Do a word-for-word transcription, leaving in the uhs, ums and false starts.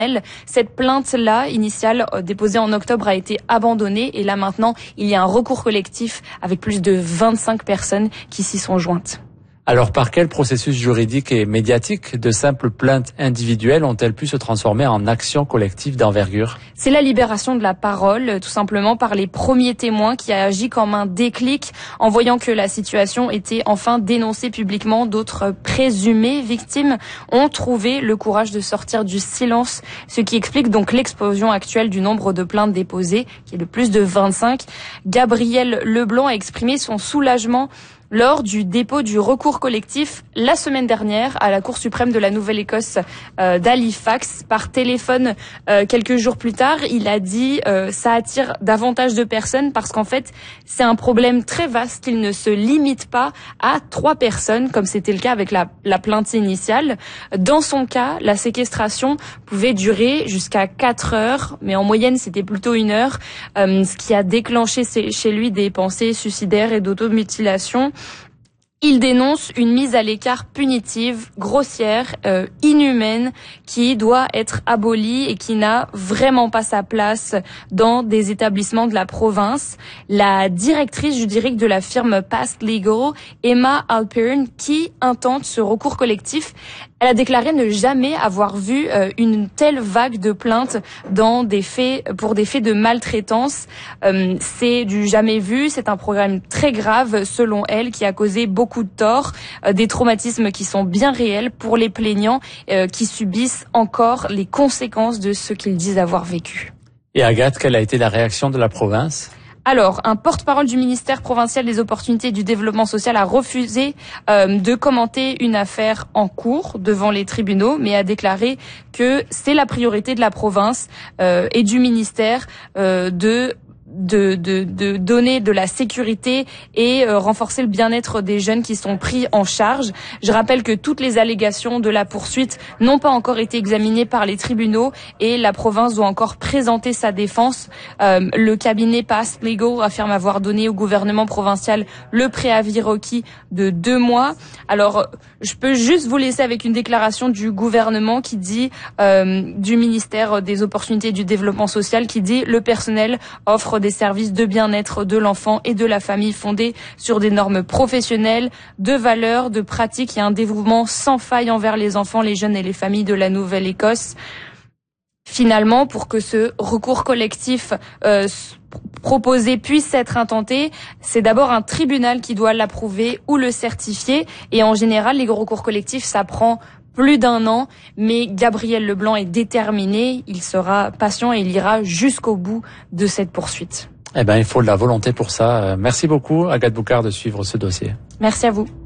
Cette plainte-là, initiale, déposée en octobre, a été abandonnée et là maintenant, il y a un recours collectif avec plus de vingt-cinq personnes qui s'y sont jointes. Alors, par quel processus juridique et médiatique de simples plaintes individuelles ont-elles pu se transformer en actions collectives d'envergure? C'est la libération de la parole, tout simplement par les premiers témoins qui a agi comme un déclic en voyant que la situation était enfin dénoncée publiquement. D'autres présumées victimes ont trouvé le courage de sortir du silence, ce qui explique donc l'explosion actuelle du nombre de plaintes déposées, qui est de plus de vingt-cinq. Gabriel Leblanc a exprimé son soulagement lors du dépôt du recours collectif la semaine dernière à la Cour suprême de la Nouvelle-Écosse euh, d'Halifax par téléphone euh, quelques jours plus tard. Il a dit euh, ça attire davantage de personnes parce qu'en fait c'est un problème très vaste. Il ne se limite pas à trois personnes comme c'était le cas avec la, la plainte initiale. Dans son cas, la séquestration pouvait durer jusqu'à quatre heures, mais en moyenne c'était plutôt une heure, euh, ce qui a déclenché chez lui des pensées suicidaires et d'automutilation. Il dénonce une mise à l'écart punitive, grossière, euh, inhumaine, qui doit être abolie et qui n'a vraiment pas sa place dans des établissements de la province. La directrice juridique de la firme Past Legal, Emma Alpern, qui intente ce recours collectif, elle a déclaré ne jamais avoir vu euh, une telle vague de plaintes dans des faits pour des faits de maltraitance. Euh, c'est du jamais vu. C'est un problème très grave, selon elle, qui a causé beaucoup de tort, euh, des traumatismes qui sont bien réels pour les plaignants euh, qui subissent encore les conséquences de ce qu'ils disent avoir vécu. Et Agathe, quelle a été la réaction de la province ? Alors, un porte-parole du ministère provincial des opportunités et du développement social a refusé euh, de commenter une affaire en cours devant les tribunaux, mais a déclaré que c'est la priorité de la province euh, et du ministère euh, de De, de, de donner de la sécurité et euh, renforcer le bien-être des jeunes qui sont pris en charge. Je rappelle que toutes les allégations de la poursuite n'ont pas encore été examinées par les tribunaux et la province doit encore présenter sa défense. Euh, le cabinet Past Legal affirme avoir donné au gouvernement provincial le préavis requis de deux mois. Alors, je peux juste vous laisser avec une déclaration du gouvernement qui dit, euh, du ministère des opportunités et du développement social, qui dit le personnel offre des services de bien-être de l'enfant et de la famille fondés sur des normes professionnelles, de valeurs, de pratiques et un dévouement sans faille envers les enfants, les jeunes et les familles de la Nouvelle-Écosse. Finalement, pour que ce recours collectif euh, proposé puisse être intenté, c'est d'abord un tribunal qui doit l'approuver ou le certifier. Et en général, les recours collectifs, ça prend plus d'un an, mais Gabriel Leblanc est déterminé, il sera patient et il ira jusqu'au bout de cette poursuite. Eh ben, il faut de la volonté pour ça. Merci beaucoup, Agathe Boucard, de suivre ce dossier. Merci à vous.